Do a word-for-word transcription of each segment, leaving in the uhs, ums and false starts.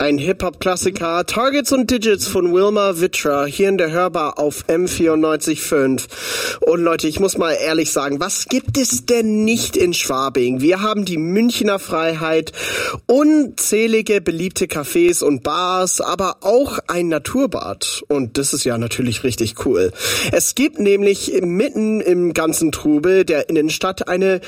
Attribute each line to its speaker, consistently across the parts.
Speaker 1: Ein Hip-Hop-Klassiker, Targets und Digits von Wilma Vitra, hier in der Hörbar auf M vierundneunzig Komma fünf. Und Leute, ich muss mal ehrlich sagen, was gibt es denn nicht in Schwabing? Wir haben die Münchner Freiheit, unzählige beliebte Cafés und Bars, aber auch ein Naturbad. Und das ist ja natürlich richtig cool. Es gibt nämlich mitten im ganzen Trubel der Innenstadt eine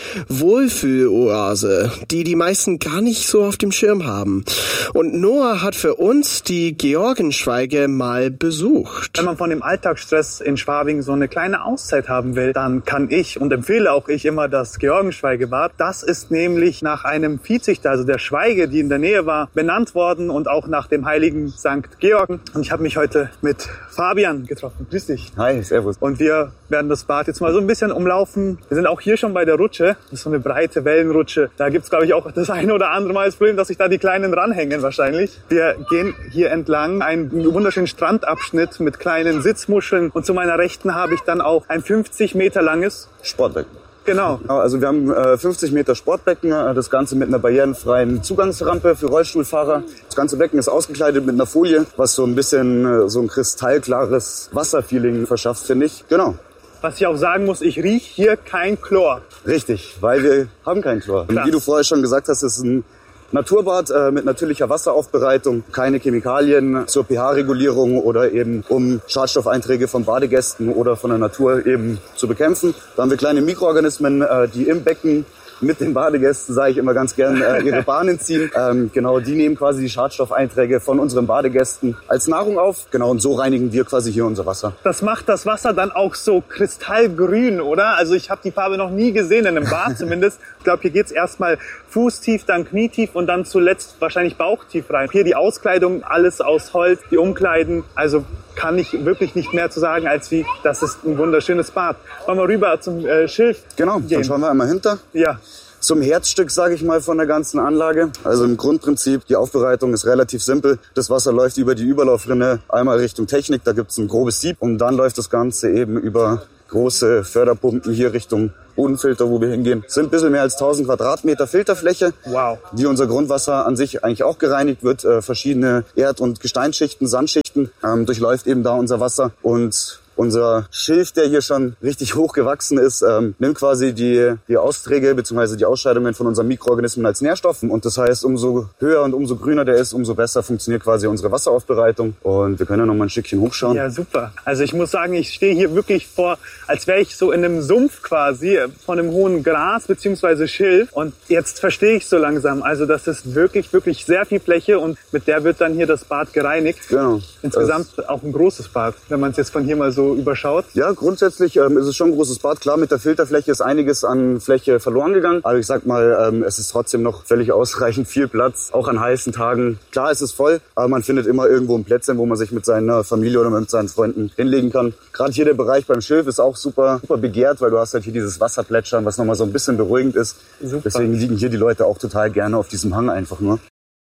Speaker 1: Wohlfühloase, die die meisten gar nicht so auf dem Schirm haben. Und Noah hat für uns die Georgenschweige mal besucht.
Speaker 2: Wenn man von dem Alltagsstress in Schwabing so eine kleine Auszeit haben will, dann kann ich und empfehle auch ich immer das Georgenschweigebad. Das ist nämlich nach einem Viehzüchter, also der Schweige, die in der Nähe war, benannt worden und auch nach dem heiligen Sankt Georgen. Und ich habe mich heute mit Fabian getroffen. Grüß dich.
Speaker 3: Hi, servus.
Speaker 2: Und wir werden das Bad jetzt mal so ein bisschen umlaufen. Wir sind auch hier schon bei der Rutsche. Das ist so eine breite Wellenrutsche. Da gibt's, glaube ich, auch das eine oder andere Mal das Problem, dass sich da die Kleinen ranhängen wahrscheinlich. Wir gehen hier entlang einen wunderschönen Strandabschnitt mit kleinen Sitzmuscheln. Und zu meiner Rechten habe ich dann auch ein fünfzig Meter langes
Speaker 3: Sportbecken.
Speaker 2: Genau.
Speaker 3: Also wir haben äh, fünfzig Meter Sportbecken, äh, das Ganze mit einer barrierenfreien Zugangsrampe für Rollstuhlfahrer. Das ganze Becken ist ausgekleidet mit einer Folie, was so ein bisschen äh, so ein kristallklares Wasserfeeling verschafft, finde ich. Genau.
Speaker 2: Was ich auch sagen muss, ich rieche hier kein Chlor.
Speaker 3: Richtig, weil wir haben kein Chlor. Und wie du vorher schon gesagt hast, ist ein Naturbad äh, mit natürlicher Wasseraufbereitung, keine Chemikalien zur pH-Regulierung oder eben um Schadstoffeinträge von Badegästen oder von der Natur eben zu bekämpfen. Da haben wir kleine Mikroorganismen, äh, die im Becken mit den Badegästen, sage ich immer ganz gern, äh, ihre Bahnen ziehen. Ähm, genau, die nehmen quasi die Schadstoffeinträge von unseren Badegästen als Nahrung auf. Genau, und so reinigen wir quasi hier unser Wasser.
Speaker 2: Das macht das Wasser dann auch so kristallgrün, oder? Also ich habe die Farbe noch nie gesehen, in einem Bad zumindest. Ich glaube, hier geht's erstmal fußtief, dann knietief und dann zuletzt wahrscheinlich bauchtief rein. Hier die Auskleidung, alles aus Holz, die Umkleiden. Also kann ich wirklich nicht mehr zu sagen, als wie, das ist ein wunderschönes Bad. Wollen wir rüber zum äh, Schilf
Speaker 3: Genau,
Speaker 2: gehen?
Speaker 3: Dann schauen wir einmal hinter.
Speaker 2: Ja.
Speaker 3: Zum Herzstück, sage ich mal, von der ganzen Anlage. Also im Grundprinzip, die Aufbereitung ist relativ simpel. Das Wasser läuft über die Überlaufrinne einmal Richtung Technik, da gibt's ein grobes Sieb. Und dann läuft das Ganze eben über große Förderpumpen hier Richtung Bodenfilter, wo wir hingehen. Es sind ein bisschen mehr als tausend Quadratmeter Filterfläche,
Speaker 2: wow,
Speaker 3: die unser Grundwasser an sich eigentlich auch gereinigt wird. Äh, verschiedene Erd- und Gesteinsschichten, Sandschichten ähm, durchläuft eben da unser Wasser. Und unser Schilf, der hier schon richtig hoch gewachsen ist, ähm, nimmt quasi die, die Austräge bzw. die Ausscheidungen von unseren Mikroorganismen als Nährstoff. Und das heißt, umso höher und umso grüner der ist, umso besser funktioniert quasi unsere Wasseraufbereitung. Und wir können ja noch mal ein Stückchen hochschauen.
Speaker 2: Ja, super. Also ich muss sagen, ich stehe hier wirklich vor, als wäre ich so in einem Sumpf quasi, von einem hohen Gras bzw. Schilf. Und jetzt verstehe ich so langsam. Also das ist wirklich, wirklich sehr viel Fläche und mit der wird dann hier das Bad gereinigt.
Speaker 3: Genau.
Speaker 2: Insgesamt das auch ein großes Bad, wenn man es jetzt von hier mal so überschaut.
Speaker 3: Ja, grundsätzlich ähm, ist es schon ein großes Bad. Klar, mit der Filterfläche ist einiges an Fläche verloren gegangen. Aber ich sag mal, ähm, es ist trotzdem noch völlig ausreichend viel Platz, auch an heißen Tagen. Klar, es ist voll, aber man findet immer irgendwo ein Plätzchen, wo man sich mit seiner Familie oder mit seinen Freunden hinlegen kann. Gerade hier der Bereich beim Schilf ist auch super, super begehrt, weil du hast halt hier dieses Wasserplätschern, was nochmal so ein bisschen beruhigend ist.
Speaker 2: Super.
Speaker 3: Deswegen liegen hier die Leute auch total gerne auf diesem Hang einfach nur.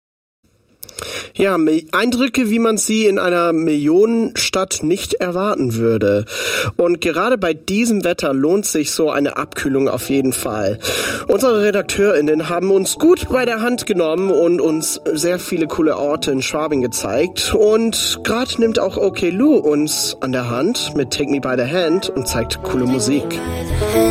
Speaker 1: Ja, Eindrücke, wie man sie in einer Millionenstadt nicht erwarten würde. Und gerade bei diesem Wetter lohnt sich so eine Abkühlung auf jeden Fall. Unsere RedakteurInnen haben uns gut bei der Hand genommen und uns sehr viele coole Orte in Schwabing gezeigt. Und gerade nimmt auch OK Lou uns an der Hand mit Take Me By The Hand und zeigt coole Musik.